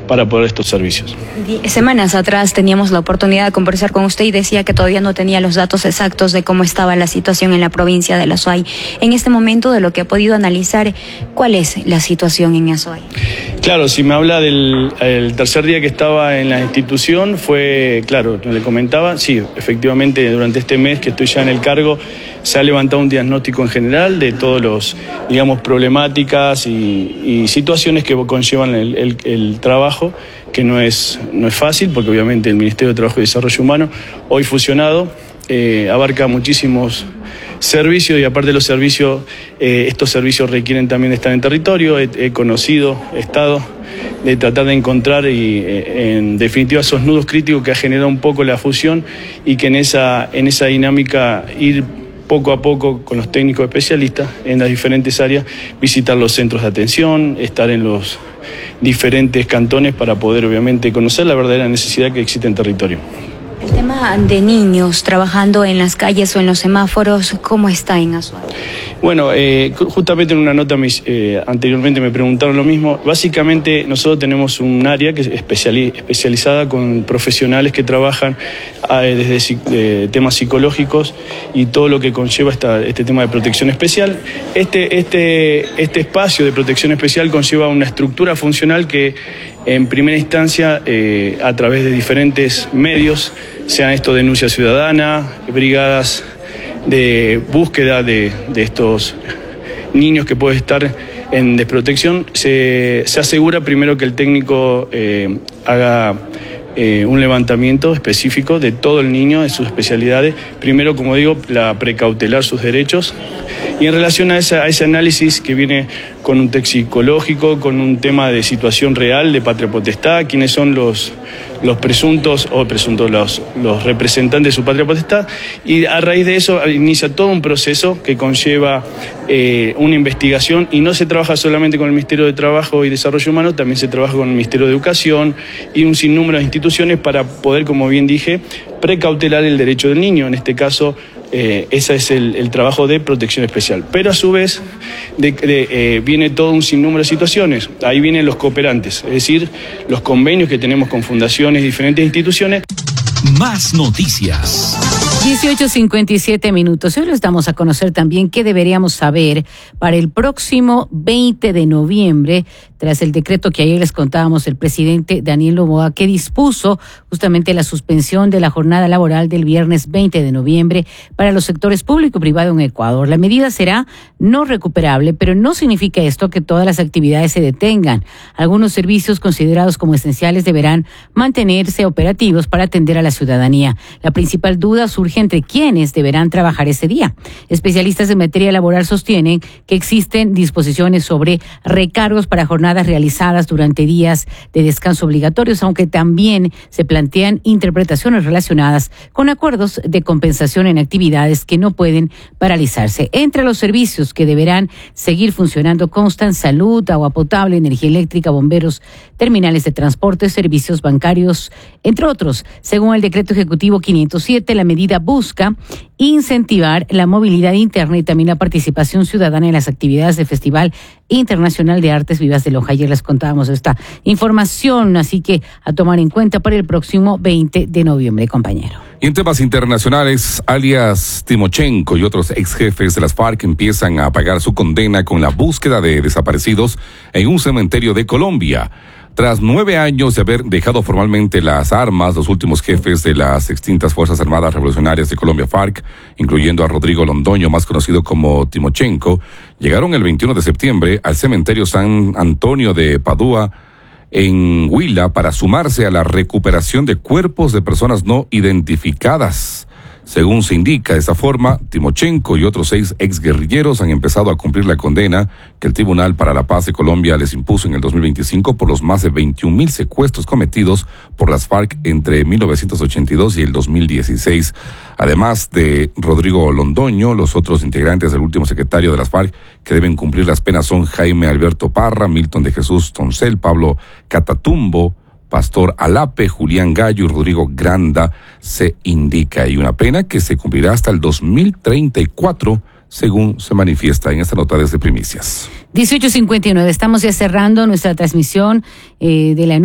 para poder estos servicios. Semanas atrás teníamos la oportunidad de conversar con usted y decía que todavía no tenía los datos exactos de cómo estaba la situación en la provincia de Azuay. En este momento, de lo que ha podido analizar, ¿cuál es la situación en Azuay? Claro, si me habla del tercer día que estaba en la institución, fue, claro, le comentaba, sí, efectivamente durante este mes que estoy ya en el cargo, se ha levantado un diagnóstico en general de todos los, digamos, problemáticas y situaciones que conllevan el trabajo, que no es fácil, porque obviamente el Ministerio de Trabajo y Desarrollo Humano, hoy fusionado, abarca muchísimos servicios y aparte de los servicios, estos servicios requieren también estar en territorio. He conocido, he estado de tratar de encontrar y en definitiva esos nudos críticos que ha generado un poco la fusión y que en esa dinámica ir poco a poco con los técnicos especialistas en las diferentes áreas, visitar los centros de atención, estar en los diferentes cantones para poder obviamente conocer la verdadera necesidad que existe en territorio. El tema de niños trabajando en las calles o en los semáforos, ¿cómo está en Azuay? Bueno, justamente en una nota anteriormente me preguntaron lo mismo. Básicamente nosotros tenemos un área que es especializada con profesionales que trabajan desde temas psicológicos y todo lo que conlleva este tema de protección especial. Este espacio de protección especial conlleva una estructura funcional que en primera instancia, a través de diferentes medios, sean esto denuncia ciudadana, brigadas de búsqueda de estos niños que pueden estar en desprotección, se asegura primero que el técnico haga un levantamiento específico de todo el niño, de sus especialidades. Primero, como digo, precautelar sus derechos. Y en relación a ese análisis que viene con un test psicológico, con un tema de situación real, de patria potestad, quiénes son los presuntos los representantes de su patria potestad, y a raíz de eso inicia todo un proceso que conlleva una investigación, y no se trabaja solamente con el Ministerio de Trabajo y Desarrollo Humano, también se trabaja con el Ministerio de Educación y un sinnúmero de instituciones para poder, como bien dije, precautelar el derecho del niño. En este caso, ese es el trabajo de protección especial. Pero a su vez viene todo un sinnúmero de situaciones. Ahí vienen los cooperantes, es decir, los convenios que tenemos con fundaciones y diferentes instituciones. Más noticias. 18:57. Hoy les damos a conocer también qué deberíamos saber para el próximo 20 de noviembre, tras el decreto que ayer les contábamos el presidente Daniel Noboa, que dispuso justamente la suspensión de la jornada laboral del viernes 20 de noviembre para los sectores público y privado en Ecuador. La medida será no recuperable, pero no significa esto que todas las actividades se detengan. Algunos servicios considerados como esenciales deberán mantenerse operativos para atender a la ciudadanía. La principal duda surge entre quienes deberán trabajar ese día. Especialistas en materia laboral sostienen que existen disposiciones sobre recargos para jornadas realizadas durante días de descanso obligatorios, aunque también se plantean interpretaciones relacionadas con acuerdos de compensación en actividades que no pueden paralizarse. Entre los servicios que deberán seguir funcionando constan salud, agua potable, energía eléctrica, bomberos, terminales de transporte, servicios bancarios, entre otros. Según el decreto ejecutivo 507, la medida busca incentivar la movilidad interna y también la participación ciudadana en las actividades del Festival Internacional de Artes Vivas de Loja. Ayer les contábamos esta información, así que a tomar en cuenta para el próximo 20 de noviembre, compañero. Y en temas internacionales, alias Timochenko y otros ex jefes de las FARC empiezan a pagar su condena con la búsqueda de desaparecidos en un cementerio de Colombia. Tras 9 años de haber dejado formalmente las armas, los últimos jefes de las extintas Fuerzas Armadas Revolucionarias de Colombia, FARC, incluyendo a Rodrigo Londoño, más conocido como Timochenko, llegaron el 21 de septiembre al cementerio San Antonio de Padua, en Huila, para sumarse a la recuperación de cuerpos de personas no identificadas. Según se indica, de esta forma, Timochenko y otros 6 exguerrilleros han empezado a cumplir la condena que el Tribunal para la Paz de Colombia les impuso en el 2025 por los más de 21,000 secuestros cometidos por las FARC entre 1982 y el 2016. Además de Rodrigo Londoño, los otros integrantes del último secretario de las FARC que deben cumplir las penas son Jaime Alberto Parra, Milton de Jesús Toncel, Pablo Catatumbo, Pastor Alape, Julián Gallo y Rodrigo Granda, se indica. Y una pena que se cumplirá hasta el 2034, según se manifiesta en esta nota desde Primicias. 18:59. Estamos ya cerrando nuestra transmisión de la